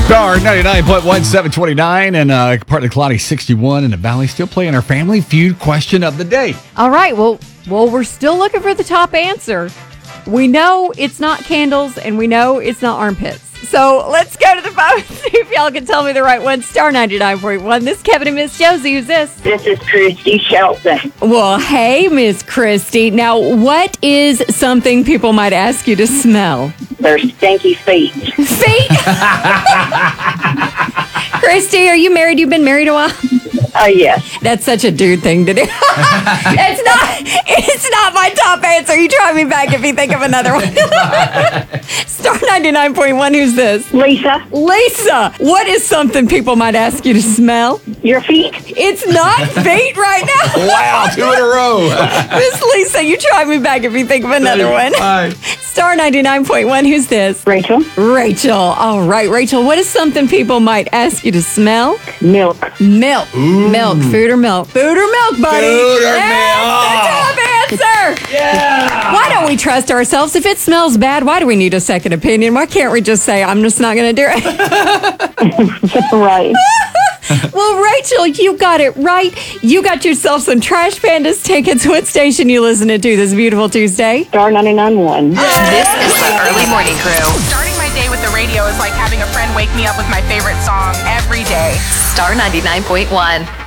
Star 99.1, 729, and partly cloudy 61 in the valley. Still playing our Family Feud question of the day. All right. Well, we're still looking for the top answer. We know it's not candles, and we know it's not armpits. So let's go to the phone and see if y'all can tell me the right one. Star 99.1. This is Kevin and Miss Josie. Who's this? This is Christy Shelton. Well, hey, Miss Christy. Now, what is something people might ask you to smell? Their stinky feet. Feet? Christy, are you married? You've been married a while? Yes. That's such a dude thing to do. It's not my top answer. You try me back if you think of another one. Star 99.1, who's this? Lisa, Lisa, what is something people might ask you to smell? your feet. It's not feet right now. Wow, 2 in a row. Miss Lisa, you try me back if you think of another one. Hi. Star 99.1, who's this? Rachel, Rachel. All right, Rachel, what is something people might ask you to smell? milk. Milk. Milk. Food or milk? Food or milk, buddy? Food or That's milk. the top answer. Yeah. Why don't we trust ourselves? If it smells bad, why do we need a second opinion? Why can't we just say, I'm just not going to do it? Right. Well, Rachel, you got it right. You got yourself some Trash Pandas tickets. What station you listening to this beautiful Tuesday? Star 99.1. This is the early morning crew. Starting my day with the radio is like having a friend wake me up with my favorite song every day. Star 99.1.